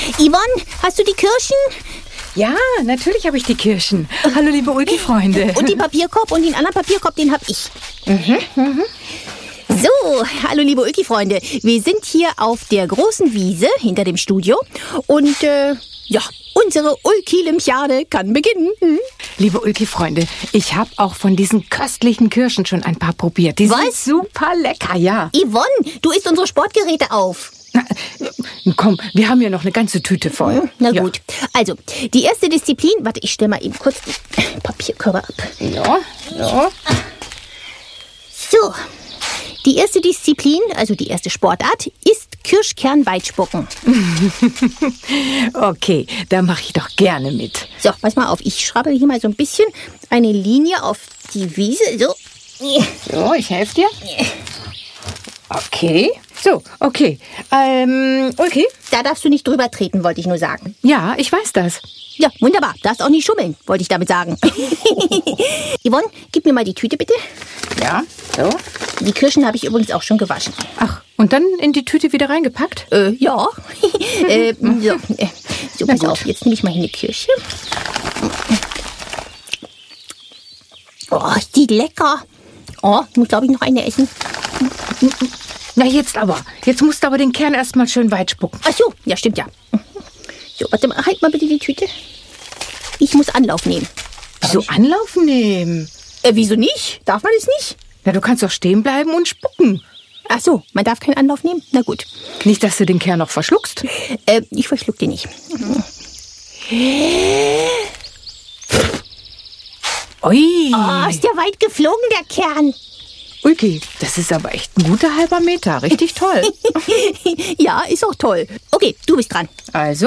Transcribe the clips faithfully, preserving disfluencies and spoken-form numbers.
Yvonne, hast du die Kirschen? Ja, natürlich habe ich die Kirschen. Hallo, liebe Ulki-Freunde. Und den Papierkorb und den anderen Papierkorb, den habe ich. Mhm, mhm. So, hallo liebe Ulki-Freunde. Wir sind hier auf der großen Wiese hinter dem Studio. Und äh, ja, unsere Ulki-Olympiade kann beginnen. Hm? Liebe Ulki-Freunde, ich habe auch von diesen köstlichen Kirschen schon ein paar probiert. Die Was? sind super lecker, ja. Yvonne, du isst unsere Sportgeräte auf. Na, komm, wir haben ja noch eine ganze Tüte voll. Na ja. gut. Also, die erste Disziplin... Warte, ich stelle mal eben kurz die Papierkörbe ab. Ja, ja. So, die erste Disziplin, also die erste Sportart, ist Kirschkernweitspucken. Okay, da mache ich doch gerne mit. So, pass mal auf, ich schraube hier mal so ein bisschen eine Linie auf die Wiese. So. So, ich helfe dir. Okay. So, okay. Ähm, okay. Da darfst du nicht drüber treten, wollte ich nur sagen. Ja, ich weiß das. Ja, wunderbar. Darfst auch nicht schummeln, wollte ich damit sagen. Yvonne, gib mir mal die Tüte bitte. Ja, so. Die Kirschen habe ich übrigens auch schon gewaschen. Ach, und dann in die Tüte wieder reingepackt? Äh, ja. äh, so, äh, so pass auf, jetzt nehme ich mal hier eine Kirsche. Oh, ist die lecker. Oh, ich muss, glaube ich, noch eine essen. Na, jetzt aber. Jetzt musst du aber den Kern erstmal schön weit spucken. Ach so, ja, stimmt ja. So, warte mal, halt mal bitte die Tüte. Ich muss Anlauf nehmen. Wieso Anlauf nehmen? Äh, wieso nicht? Darf man das nicht? Na, du kannst doch stehen bleiben und spucken. Ach so, man darf keinen Anlauf nehmen? Na gut. Nicht, dass du den Kern noch verschluckst. Äh, ich verschluck den nicht. Ui. Oh, ist der weit geflogen, der Kern. Ulki, das ist aber echt ein guter halber Meter. Richtig toll. Ja, ist auch toll. Okay, du bist dran. Also.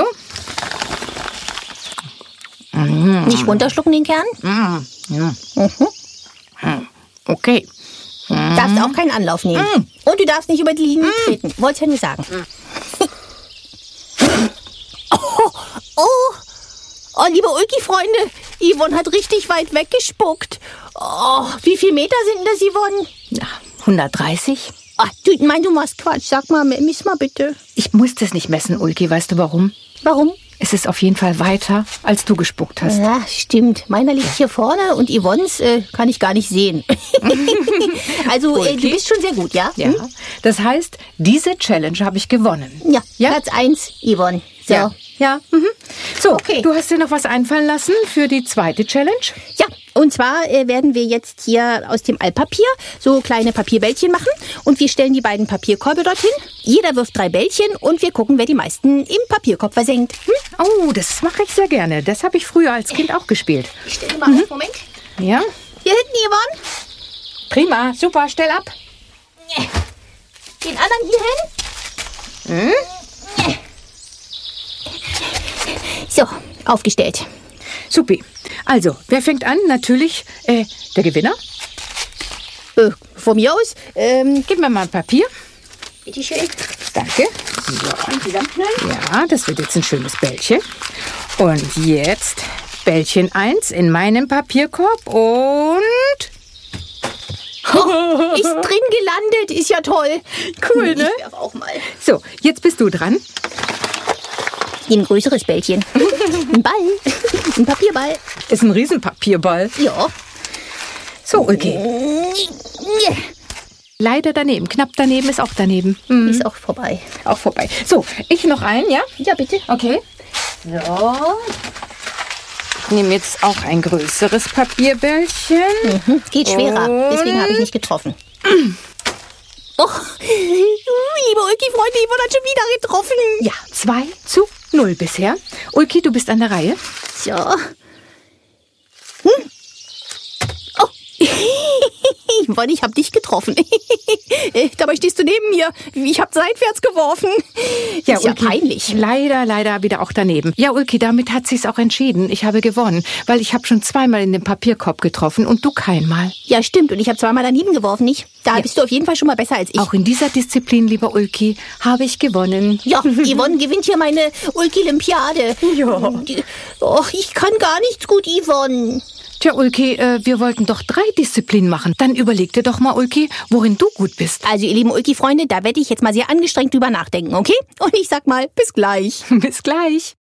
Nicht runterschlucken den Kern. Mm, ja. Mhm. Okay. Darfst auch keinen Anlauf nehmen. Mm. Und du darfst nicht über die Linie treten. Wollt's ja nur sagen. Oh, oh, oh, liebe Ulki-Freunde, Yvonne hat richtig weit weggespuckt. Oh, wie viele Meter sind denn das, Yvonne? Ja, hundertdreißig. Ach, du, ich mein, du machst Quatsch. Sag mal, miss mal bitte. Ich muss das nicht messen, Ulki. Weißt du warum? Warum? Es ist auf jeden Fall weiter, als du gespuckt hast. Ja, stimmt. Meiner liegt hier vorne und Yvonnes äh, kann ich gar nicht sehen. Also, äh, du bist schon sehr gut, ja? Ja. Das heißt, diese Challenge habe ich gewonnen. Ja, Ja? Platz eins, Yvonne. So. Ja. Ja. Mhm. So, Okay. du hast dir noch was einfallen lassen für die zweite Challenge? Ja, und zwar äh, werden wir jetzt hier aus dem Altpapier so kleine Papierbällchen machen und wir stellen die beiden Papierkorbe dorthin. Jeder wirft drei Bällchen und wir gucken, wer die meisten im Papierkorb versenkt. Hm? Oh, das mache ich sehr gerne. Das habe ich früher als Kind auch gespielt. Ich stelle mal auf, Moment. Ja? Hier hinten, Yvonne. Prima, super, stell ab. Den anderen hier hin. Hm? So, aufgestellt. Supi. Also, wer fängt an? Natürlich äh, der Gewinner. Äh, von mir aus. Ähm, Gib mir mal ein Papier. bitteschön. Danke. Und zusammenknallen. Ja, das wird jetzt ein schönes Bällchen. Und jetzt Bällchen eins in meinem Papierkorb und... Oh, ist drin gelandet. Ist ja toll. Cool, ne? Ich werf auch mal. So, jetzt bist du dran. Ein größeres Bällchen. Ein Ball. Ein Papierball. Ist ein Riesenpapierball. Ja. So, okay. Leider daneben. Knapp daneben ist auch daneben. Mhm. Ist auch vorbei. Auch vorbei. So, ich noch einen, ja? Ja, bitte. Okay. So. Ich nehme jetzt auch ein größeres Papierbällchen. Mhm. Es geht schwerer. Und- Deswegen habe ich nicht getroffen. Oh, liebe Ulki-Freunde, Yvonne hat schon wieder getroffen. Ja, zwei zu null bisher. Ulki, du bist an der Reihe. So. Hm. Oh. Yvonne, ich habe dich getroffen. Dabei stehst du neben mir. Ich habe seitwärts geworfen. Ja, ist ja Ulki, peinlich. Leider, leider wieder auch daneben. Ja, Ulki, damit hat sich's auch entschieden. Ich habe gewonnen, weil ich habe schon zweimal in den Papierkorb getroffen und du keinmal. Ja, stimmt. Und ich habe zweimal daneben geworfen, nicht? Da bist du auf jeden Fall schon mal besser als ich. Auch in dieser Disziplin, lieber Ulki, habe ich gewonnen. Ja, Yvonne gewinnt hier meine Ulki-Olympiade. Ja. Die- Oh, ich kann gar nichts gut, Yvonne. Tja, Ulki, äh, wir wollten doch drei Disziplinen machen. Dann überleg dir doch mal, Ulki, worin du gut bist. Also, ihr lieben Ulki-Freunde, da werde ich jetzt mal sehr angestrengt drüber nachdenken, okay? Und ich sag mal, bis gleich. Bis gleich.